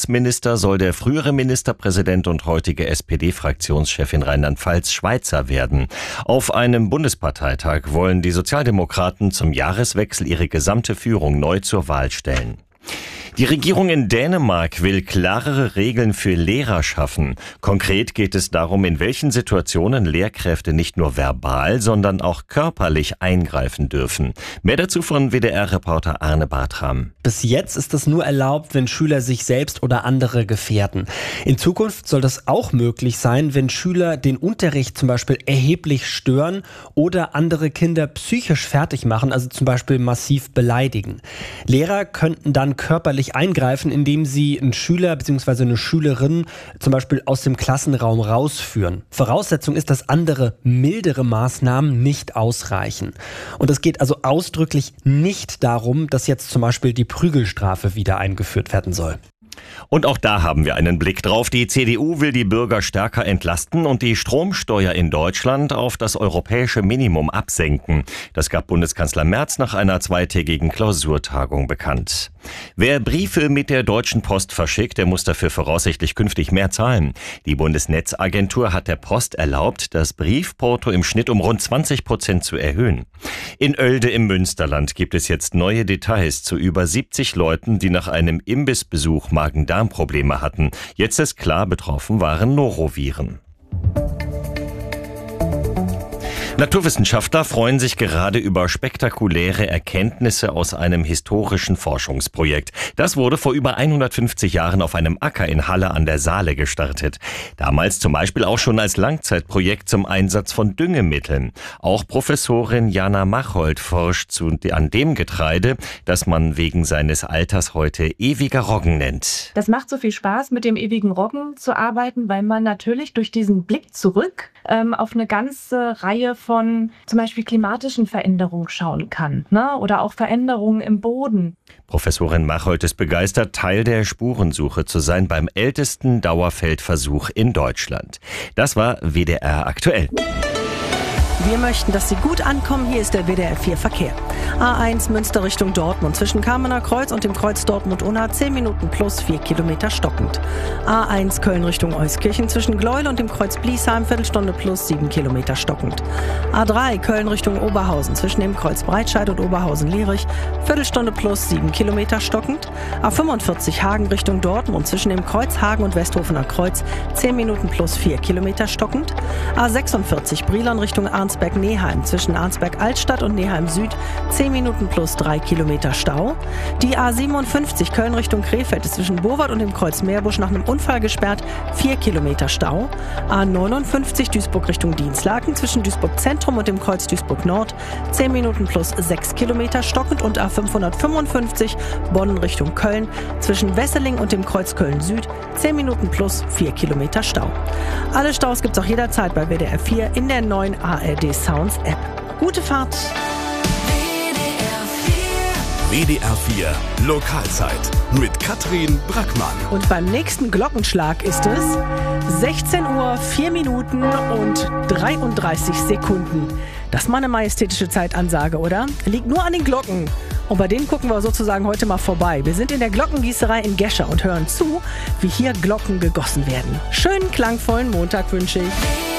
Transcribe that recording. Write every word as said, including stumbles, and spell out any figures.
Bildungsminister soll der frühere Ministerpräsident und heutige S P D-Fraktionschefin Rheinland-Pfalz Schweizer werden. Auf einem Bundesparteitag wollen die Sozialdemokraten zum Jahreswechsel ihre gesamte Führung neu zur Wahl stellen. Die Regierung in Dänemark will klarere Regeln für Lehrer schaffen. Konkret geht es darum, in welchen Situationen Lehrkräfte nicht nur verbal, sondern auch körperlich eingreifen dürfen. Mehr dazu von W D R-Reporter Arne Bartram. Bis jetzt ist es nur erlaubt, wenn Schüler sich selbst oder andere gefährden. In Zukunft soll das auch möglich sein, wenn Schüler den Unterricht zum Beispiel erheblich stören oder andere Kinder psychisch fertig machen, also zum Beispiel massiv beleidigen. Lehrer könnten dann körperlich eingreifen, indem sie einen Schüler bzw. eine Schülerin zum Beispiel aus dem Klassenraum rausführen. Voraussetzung ist, dass andere, mildere Maßnahmen nicht ausreichen. Und es geht also ausdrücklich nicht darum, dass jetzt zum Beispiel die Prügelstrafe wieder eingeführt werden soll. Und auch da haben wir einen Blick drauf. Die C D U will die Bürger stärker entlasten und die Stromsteuer in Deutschland auf das europäische Minimum absenken. Das gab Bundeskanzler Merz nach einer zweitägigen Klausurtagung bekannt. Wer Briefe mit der Deutschen Post verschickt, der muss dafür voraussichtlich künftig mehr zahlen. Die Bundesnetzagentur hat der Post erlaubt, das Briefporto im Schnitt um rund zwanzig Prozent zu erhöhen. In Oelde im Münsterland gibt es jetzt neue Details zu über siebzig Leuten, die nach einem Imbissbesuch Magen-Darm-Probleme hatten. Jetzt ist klar, betroffen waren Noroviren. Naturwissenschaftler freuen sich gerade über spektakuläre Erkenntnisse aus einem historischen Forschungsprojekt. Das wurde vor über hundertfünfzig Jahren auf einem Acker in Halle an der Saale gestartet. Damals zum Beispiel auch schon als Langzeitprojekt zum Einsatz von Düngemitteln. Auch Professorin Jana Machold forscht zu, an dem Getreide, das man wegen seines Alters heute ewiger Roggen nennt. Das macht so viel Spaß, mit dem ewigen Roggen zu arbeiten, weil man natürlich durch diesen Blick zurück ähm, auf eine ganze Reihe von zum Beispiel klimatischen Veränderungen schauen kann, ne? Oder auch Veränderungen im Boden. Professorin Machold ist begeistert, Teil der Spurensuche zu sein beim ältesten Dauerfeldversuch in Deutschland. Das war W D R aktuell. Wir möchten, dass Sie gut ankommen. Hier ist der W D R vier Verkehr. A eins Münster Richtung Dortmund. Zwischen Kamener Kreuz und dem Kreuz Dortmund-Unna zehn Minuten plus vier Kilometer stockend. A eins Köln Richtung Euskirchen. Zwischen Gleuel und dem Kreuz Bliesheim Viertelstunde plus sieben Kilometer stockend. A drei Köln Richtung Oberhausen. Zwischen dem Kreuz Breitscheid und Oberhausen-Lierich Viertelstunde plus sieben Kilometer stockend. A fünfundvierzig Hagen Richtung Dortmund. Zwischen dem Kreuz Hagen und Westhofener Kreuz zehn Minuten plus vier Kilometer stockend. A sechsundvierzig Brilon Richtung Arnsberg-Neheim. Zwischen Arnsberg-Altstadt und Neheim-Süd zehn Minuten plus drei Kilometer Stau. Die A siebenundfünfzig Köln Richtung Krefeld ist zwischen Bovard und dem Kreuz Meerbusch nach einem Unfall gesperrt, vier Kilometer Stau. A neunundfünfzig Duisburg Richtung Dienstlaken zwischen Duisburg Zentrum und dem Kreuz Duisburg Nord zehn Minuten plus sechs Kilometer stockend und A fünfhundertfünfundfünfzig Bonn Richtung Köln zwischen Wesseling und dem Kreuz Köln Süd zehn Minuten plus vier Kilometer Stau. Alle Staus gibt's auch jederzeit bei W D R vier in der neuen A R D Sounds App. Gute Fahrt! W D R vier Lokalzeit mit Katrin Brackmann. Und beim nächsten Glockenschlag ist es sechzehn Uhr vier Minuten und dreiunddreißig Sekunden. Das ist mal eine majestätische Zeitansage, oder? Liegt nur an den Glocken. Und bei denen gucken wir sozusagen heute mal vorbei. Wir sind in der Glockengießerei in Gescher und hören zu, wie hier Glocken gegossen werden. Schönen klangvollen Montag wünsche ich.